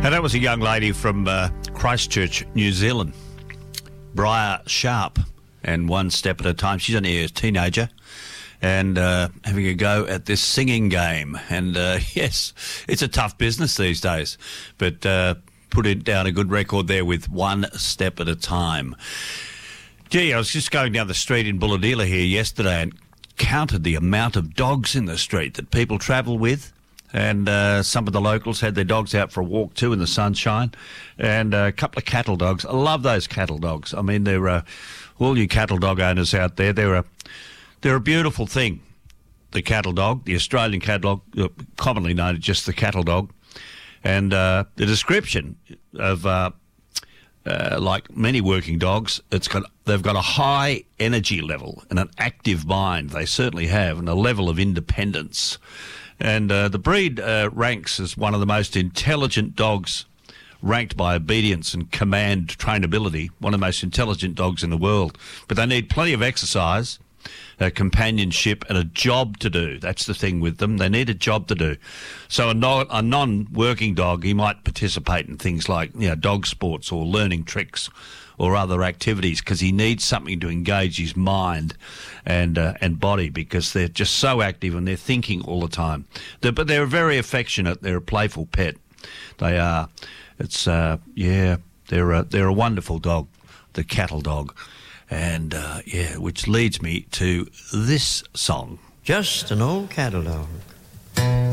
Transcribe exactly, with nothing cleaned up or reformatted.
And that was a young lady from uh, Christchurch, New Zealand, Briar Sharp, and One Step at a Time. She's only a teenager and uh, having a go at this singing game. And uh, yes, it's a tough business these days, but uh, put it down a good record there with One Step at a Time. Gee, I was just going down the street in Bulahdelah here yesterday and counted the amount of dogs in the street that people travel with. And uh, some of the locals had their dogs out for a walk too in the sunshine, and uh, a couple of cattle dogs. I love those cattle dogs. I mean, they're uh, all you cattle dog owners out there. They're a they're a beautiful thing. The cattle dog, the Australian cattle dog, uh, commonly known as just the cattle dog, and uh, the description of uh, uh, like many working dogs, it's got they've got a high energy level and an active mind. They certainly have, and a level of independence. And uh, the breed uh, ranks as one of the most intelligent dogs, ranked by obedience and command trainability, one of the most intelligent dogs in the world. But they need plenty of exercise, uh, companionship, and a job to do. That's the thing with them. They need a job to do. So a, no, a non-working dog, he might participate in things like, you know, dog sports or learning tricks or other activities, because he needs something to engage his mind and uh, and body, because they're just so active and they're thinking all the time. They're, but they're very affectionate. They're a playful pet. They are. It's uh, yeah. They're a, they're a wonderful dog, the cattle dog, and uh, yeah, which leads me to this song. Just an old cattle dog.